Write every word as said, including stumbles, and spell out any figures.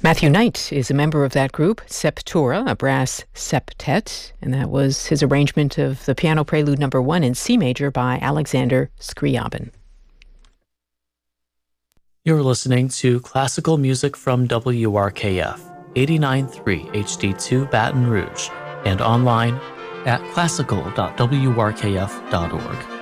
Matthew Knight is a member of that group, Septura, a brass septet, and that was his arrangement of the Piano Prelude number one in C major by Alexander Scriabin. You're listening to classical music from W R K F, eighty-nine point three H D two Baton Rouge, and online at classical dot w r k f dot org.